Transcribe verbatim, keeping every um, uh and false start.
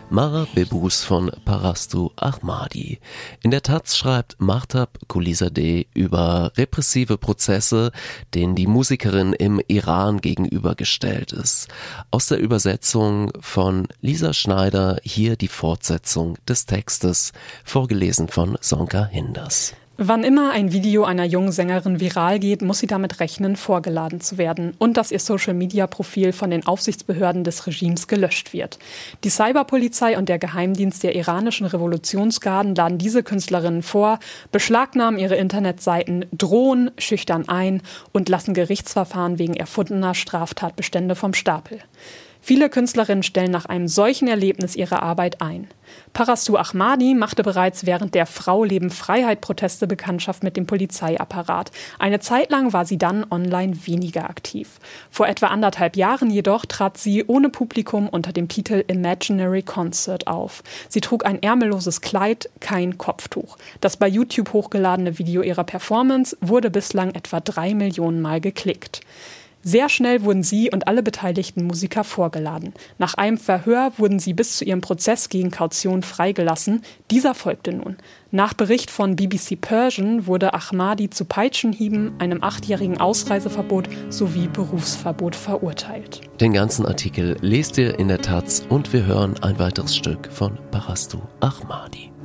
Mara Bebus von Parastu Ahmadi. In der Taz schreibt Mahtab Qulizadeh über repressive Prozesse, denen die Musikerin im Iran gegenübergestellt ist. Aus der Übersetzung von Lisa Schneider hier die Fortsetzung des Textes, vorgelesen von Sonka Hinders. Wann immer ein Video einer jungen Sängerin viral geht, muss sie damit rechnen, vorgeladen zu werden und dass ihr Social-Media-Profil von den Aufsichtsbehörden des Regimes gelöscht wird. Die Cyberpolizei und der Geheimdienst der iranischen Revolutionsgarden laden diese Künstlerinnen vor, beschlagnahmen ihre Internetseiten, drohen schüchtern ein und lassen Gerichtsverfahren wegen erfundener Straftatbestände vom Stapel. Viele Künstlerinnen stellen nach einem solchen Erlebnis ihre Arbeit ein. Parastu Ahmadi machte bereits während der Frau-Leben-Freiheit-Proteste Bekanntschaft mit dem Polizeiapparat. Eine Zeit lang war sie dann online weniger aktiv. Vor etwa anderthalb Jahren jedoch trat sie ohne Publikum unter dem Titel Imaginary Concert auf. Sie trug ein ärmelloses Kleid, kein Kopftuch. Das bei YouTube hochgeladene Video ihrer Performance wurde bislang etwa drei Millionen Mal geklickt. Sehr schnell wurden sie und alle beteiligten Musiker vorgeladen. Nach einem Verhör wurden sie bis zu ihrem Prozess gegen Kaution freigelassen. Dieser folgte nun. Nach Bericht von B B C Persian wurde Ahmadi zu Peitschenhieben, einem achtjährigen Ausreiseverbot sowie Berufsverbot verurteilt. Den ganzen Artikel lest ihr in der Taz und wir hören ein weiteres Stück von Parastu Ahmadi.